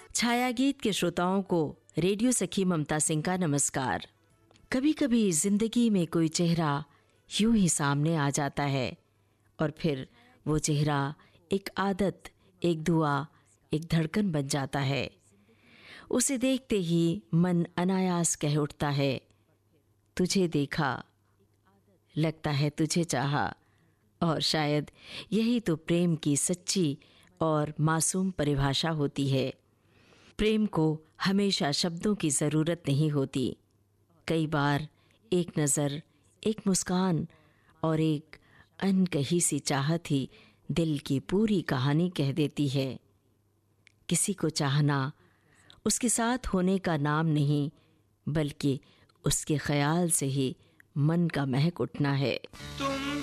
छाया गीत के श्रोताओं को रेडियो सखी ममता सिंह का नमस्कार। कभी कभी जिंदगी में कोई चेहरा यूं ही सामने आ जाता है और फिर वो चेहरा एक आदत, एक दुआ, एक धड़कन बन जाता है। उसे देखते ही मन अनायास कह उठता है, तुझे देखा, लगता है तुझे चाहा। और शायद यही तो प्रेम की सच्ची और मासूम परिभाषा होती है। प्रेम को हमेशा शब्दों की ज़रूरत नहीं होती। कई बार एक नज़र, एक मुस्कान और एक अनकही सी चाहत ही दिल की पूरी कहानी कह देती है। किसी को चाहना उसके साथ होने का नाम नहीं, बल्कि उसके ख्याल से ही मन का महक उठना है।